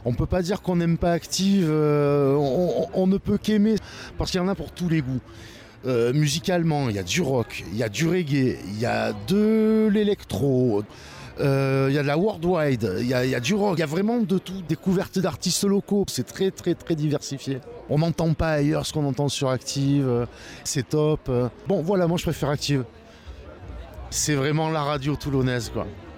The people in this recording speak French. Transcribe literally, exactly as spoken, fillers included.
On peut pas dire qu'on n'aime pas Active, euh, on, on, on ne peut qu'aimer, parce qu'il y en a pour tous les goûts. Euh, musicalement, il y a du rock, il y a du reggae, il y a de l'électro, euh, il y a de la worldwide, il y a, il y a du rock, il y a vraiment de tout, découverte d'artistes locaux, c'est très très très diversifié. On n'entend pas ailleurs ce qu'on entend sur Active, c'est top. Bon voilà, moi je préfère Active. C'est vraiment la radio toulonnaise quoi.